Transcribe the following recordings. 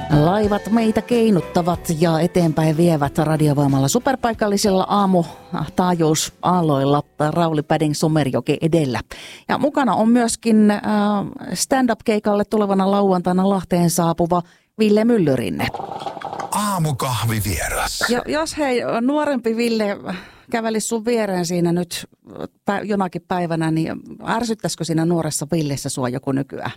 Laivat meitä keinuttavat ja eteenpäin vievät radiovoimalla superpaikallisilla aamutaajuusaalloilla Rauli Päding Somerjoki edellä. Ja mukana on myöskin stand-up-keikalle tulevana lauantaina Lahteen saapuva Ville Myllyrinne. Aamukahvivieras. Jos hei, nuorempi Ville kävelisi sun viereen siinä nyt jonakin päivänä, niin ärsyttäisikö siinä nuoressa Villessä sua joku nykyään?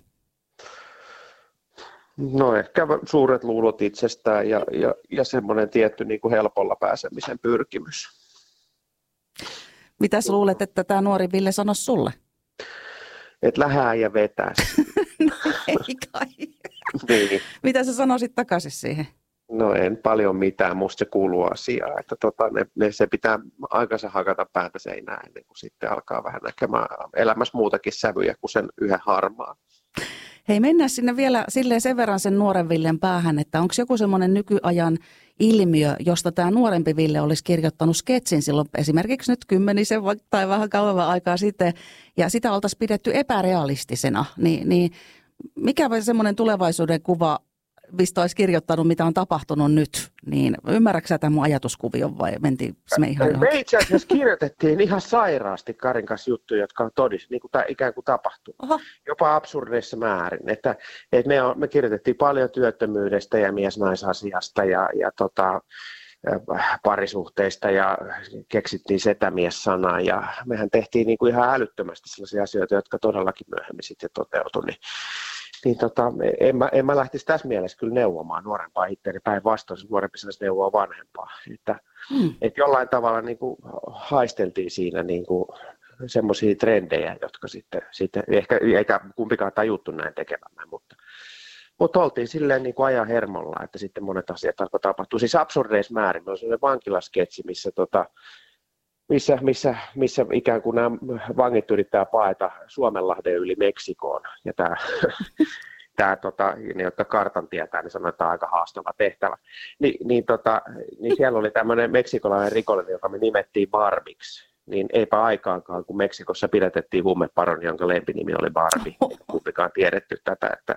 No ehkä suuret luulot itsestään ja semmoinen tietty niin kuin helpolla pääsemisen pyrkimys. Mitä sä luulet, että tämä nuori Ville sanoisi sulle? Että lähdää ja vetää. No ei kai. Niin. Mitä sä sanoisit takaisin siihen? No en paljon mitään, musta se kuuluu asiaan. Että se pitää aikansa hakata päätä seinään ennen kuin sitten alkaa vähän näkemään elämässä muutakin sävyjä kuin sen yhden harmaan. Hei, mennään sinne vielä silleen sen verran sen nuoren Villen päähän, että onko joku semmoinen nykyajan ilmiö, josta tämä nuorempi Ville olisi kirjoittanut sketsin silloin esimerkiksi nyt 10 tai vähän kauemmin aikaa sitten, ja sitä oltaisiin pidetty epärealistisena, niin mikä semmoinen tulevaisuuden kuva, mistä olisi kirjoittanut, mitä on tapahtunut nyt, niin ymmärrätkö sä tämän mun ajatuskuvion vai mentiin me ihan johonkin? Me itse asiassa kirjoitettiin ihan sairaasti Karin kanssa juttuja, jotka on niin kuin ikään kuin tapahtunut. Oho. Jopa absurdeissa määrin. Että me kirjoitettiin paljon työttömyydestä ja mies-naisasiasta ja parisuhteista ja keksittiin setämies-sanaa ja mehän tehtiin niin kuin ihan älyttömästi sellaisia asioita, jotka todellakin myöhemmin sitten toteutui. En mä lähtisi tässä mielessä kyllä neuvomaan nuorempaa itseäni, päinvastoin nuorempi saisi neuvoa vanhempaa. Että jollain tavalla niin kuin haisteltiin siinä niin kuin semmoisia trendejä, jotka sitten ehkä eikä kumpikaan tajuttu näin tekevämme, mutta oltiin silleen niin kuin ajan hermolla, että sitten monet asiat alkoi tapahtua. Siis absurdeissa määrin, on sellainen vankilasketsi, missä ikään kuin nämä vangit yrittää paeta Suomenlahden yli Meksikoon. Ja ne, jotka kartan tietää, niin sanoo, että tämä on aika haastava tehtävä. Niin siellä oli tämmöinen meksikolainen rikollinen, joka me nimettiin Barbiksi. Niin eipä aikaankaan, kun Meksikossa pidätettiin huumeparoni, jonka lempinimi oli Barbie. Kumpikaan tiedetty tätä, että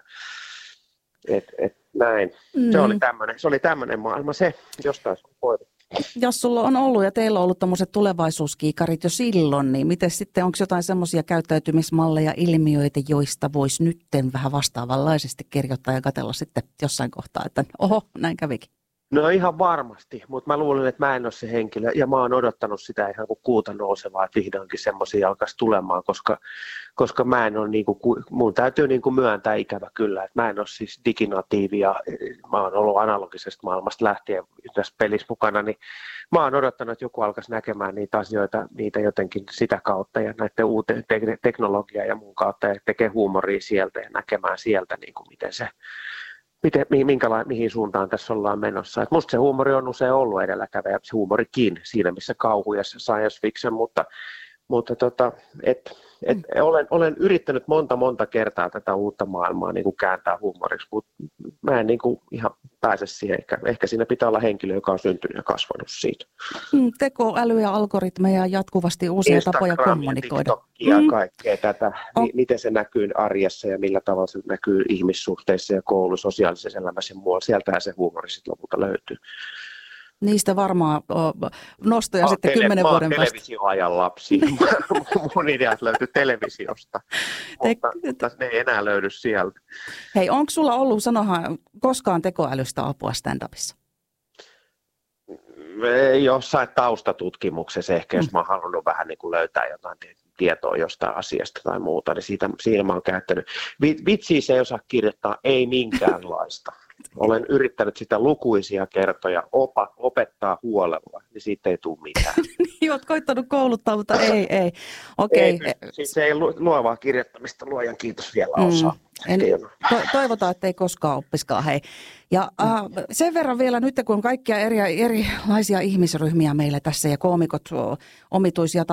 näin. Se oli tämmöinen maailma, se jostain voitu. Jos sulla on ollut ja teillä on ollut tämmöiset tulevaisuuskiikarit jo silloin, niin miten sitten, onko jotain semmoisia käyttäytymismalleja, ilmiöitä, joista voisi nytten vähän vastaavanlaisesti kirjoittaa ja katsella sitten jossain kohtaa, että oho, näin kävikin? No ihan varmasti, mutta mä luulen, että mä en ole se henkilö ja mä oon odottanut sitä ihan kuin kuuta nousevaa, että vihdoinkin semmoisia alkaisi tulemaan, koska mä en ole, mun täytyy myöntää ikävä kyllä, että mä en ole siis diginatiivi ja mä oon ollut analogisesta maailmasta lähtien tässä pelissä mukana, niin mä oon odottanut, että joku alkaisi näkemään niitä asioita, niitä jotenkin sitä kautta ja näiden uuteen teknologiaa ja muun kautta ja tekee huumoria sieltä ja näkemään sieltä, niin kuin miten se mihin suuntaan tässä ollaan menossa. Et musta se huumori on usein ollut edelläkävijä, se huumorikin siinä, missä kauhu ja science fiction, mutta olen yrittänyt monta kertaa tätä uutta maailmaa niin kuin kääntää huumoriksi, mutta mä en niin kuin ihan pääse siihen. Ehkä siinä pitää olla henkilö, joka on syntynyt ja kasvanut siitä. Tekoäly ja algoritmeja, jatkuvasti uusia tapoja kommunikoida. Ja kaikkea tätä, miten se näkyy arjessa ja millä tavalla se näkyy ihmissuhteissa ja koulussa, sosiaalisessa elämässä ja muualla. Sieltähän se huumori sitten lopulta löytyy. Niistä varmaan nostoja sitten 10 vuoden päästä. Televisioajan lapsi. Mun ideat löytyy televisiosta, mutta ne ei enää löydy sieltä. Hei, onko sulla ollut, sanohan, koskaan tekoälystä apua stand-upissa? Jossain taustatutkimuksessa ehkä, jos mä oon halunnut vähän niin kuin löytää jotain tietoa jostain asiasta tai muuta, niin siinä mä oon käyttänyt. Vitsiä se ei osaa kirjoittaa, ei minkäänlaista. Olen yrittänyt sitä lukuisia kertoja opettaa huolella, niin siitä ei tule mitään. Niin, olet koittanut kouluttaa, mutta ei. Okei. Siis ei luovaa kirjoittamista, luojan kiitos vielä osaa. Toivotaan, että ei koskaan oppiskaan. Hei. Ja sen verran vielä nyt, kun on kaikkia erilaisia ihmisryhmiä meillä tässä ja koomikot omituisia